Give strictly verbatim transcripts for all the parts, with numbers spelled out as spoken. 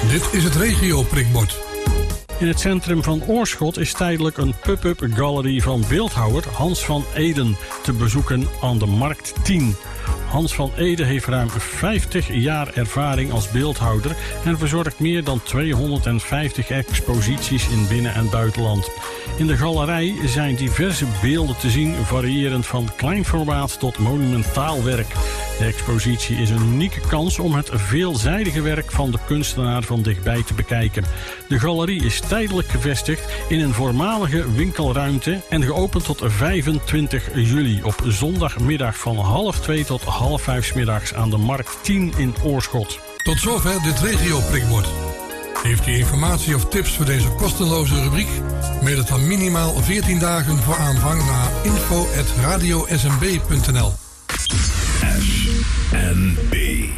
Dit is het regio-prikbord. In het centrum van Oorschot is tijdelijk een pub-up gallery van beeldhouwer Hans van Eden te bezoeken aan de Markt tien. Hans van Eden heeft ruim vijftig jaar ervaring als beeldhouwer en verzorgt meer dan tweehonderdvijftig exposities in binnen- en buitenland. In de galerij zijn diverse beelden te zien, variërend van klein formaat tot monumentaal werk. De expositie is een unieke kans om het veelzijdige werk van de kunstenaar van dichtbij te bekijken. De galerie is tijdelijk gevestigd in een voormalige winkelruimte en geopend tot vijfentwintig juli op zondagmiddag van half twee tot half vijf 's middags aan de Markt tien in Oorschot. Tot zover dit regio-prikbord. Heeft u informatie of tips voor deze kosteloze rubriek? Mail het dan minimaal veertien dagen voor aanvang naar info at radio s m b punt n l. S N B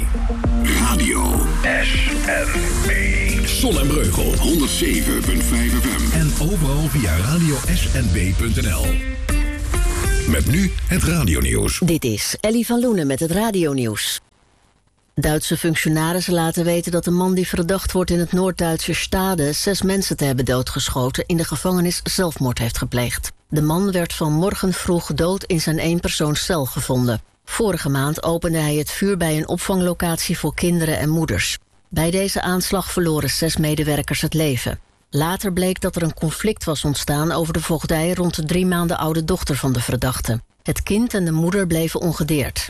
Radio S N B Zon en Breugel honderdzeven komma vijf F M en overal via radio s n b punt n l. Met nu het radionieuws. Dit is Ellie van Loenen met het radionieuws. Duitse functionarissen laten weten dat de man die verdacht wordt in het Noord-Duitse Stade zes mensen te hebben doodgeschoten in de gevangenis zelfmoord heeft gepleegd. De man werd vanmorgen vroeg dood in zijn eenpersoonscel gevonden. Vorige maand opende hij het vuur bij een opvanglocatie voor kinderen en moeders. Bij deze aanslag verloren zes medewerkers het leven. Later bleek dat er een conflict was ontstaan over de voogdij rond de drie maanden oude dochter van de verdachte. Het kind en de moeder bleven ongedeerd.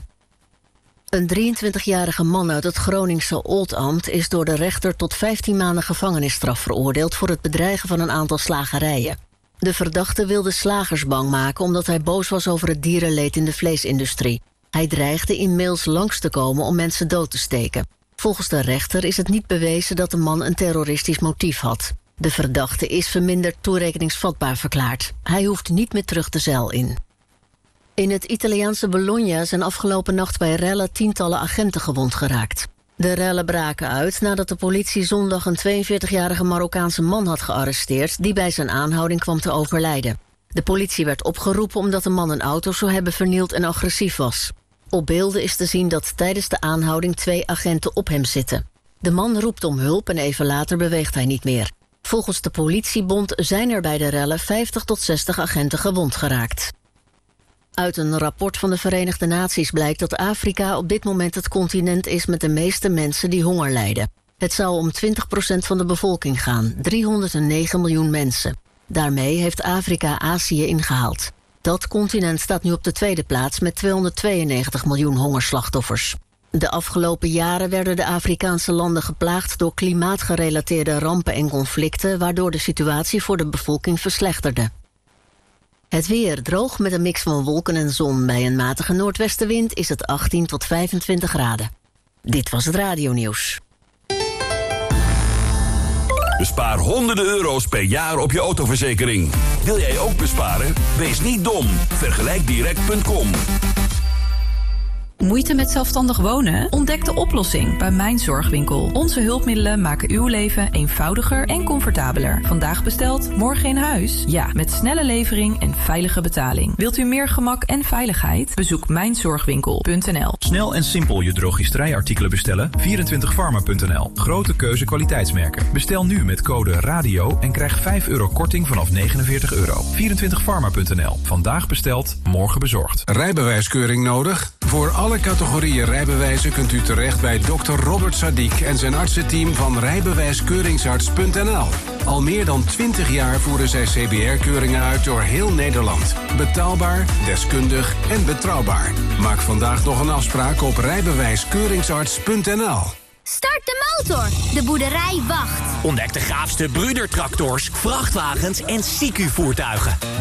Een drieëntwintigjarige man uit het Groningse Oldambt is door de rechter tot vijftien maanden gevangenisstraf veroordeeld voor het bedreigen van een aantal slagerijen. De verdachte wilde slagers bang maken omdat hij boos was over het dierenleed in de vleesindustrie. Hij dreigde in mails langs te komen om mensen dood te steken. Volgens de rechter is het niet bewezen dat de man een terroristisch motief had. De verdachte is verminderd toerekeningsvatbaar verklaard. Hij hoeft niet meer terug de cel in. In het Italiaanse Bologna zijn afgelopen nacht bij rellen tientallen agenten gewond geraakt. De rellen braken uit nadat de politie zondag een tweeënveertigjarige Marokkaanse man had gearresteerd die bij zijn aanhouding kwam te overlijden. De politie werd opgeroepen omdat de man een auto zou hebben vernield en agressief was. Op beelden is te zien dat tijdens de aanhouding twee agenten op hem zitten. De man roept om hulp en even later beweegt hij niet meer. Volgens de politiebond zijn er bij de rellen vijftig tot zestig agenten gewond geraakt. Uit een rapport van de Verenigde Naties blijkt dat Afrika op dit moment het continent is met de meeste mensen die honger lijden. Het zou om twintig procent van de bevolking gaan, driehonderdnegen miljoen mensen. Daarmee heeft Afrika Azië ingehaald. Dat continent staat nu op de tweede plaats met tweehonderdtweeënnegentig miljoen hongerslachtoffers. De afgelopen jaren werden de Afrikaanse landen geplaagd door klimaatgerelateerde rampen en conflicten, waardoor de situatie voor de bevolking verslechterde. Het weer droog met een mix van wolken en zon. Bij een matige noordwestenwind is het achttien tot vijfentwintig graden. Dit was het radionieuws. Bespaar honderden euro's per jaar op je autoverzekering. Wil jij ook besparen? Wees niet dom. Vergelijk direct punt com. Moeite met zelfstandig wonen? Ontdek de oplossing bij Mijn Zorgwinkel. Onze hulpmiddelen maken uw leven eenvoudiger en comfortabeler. Vandaag besteld, morgen in huis? Ja, met snelle levering en veilige betaling. Wilt u meer gemak en veiligheid? Bezoek mijn zorgwinkel punt n l. Snel en simpel je drogisterijartikelen bestellen? vierentwintig pharma punt n l. Grote keuze kwaliteitsmerken. Bestel nu met code RADIO en krijg vijf euro korting vanaf negenenveertig euro. vierentwintig pharma punt n l. Vandaag besteld, morgen bezorgd. Rijbewijskeuring nodig? Voor alle categorieën rijbewijzen kunt u terecht bij dokter Robert Sadiq en zijn artsenteam van rijbewijskeuringsarts punt n l. Al meer dan twintig jaar voeren zij C B R-keuringen uit door heel Nederland. Betaalbaar, deskundig en betrouwbaar. Maak vandaag nog een afspraak op rijbewijskeuringsarts punt n l. Start de motor. De boerderij wacht. Ontdek de gaafste Brüder tractors, vrachtwagens en S I C U-voertuigen.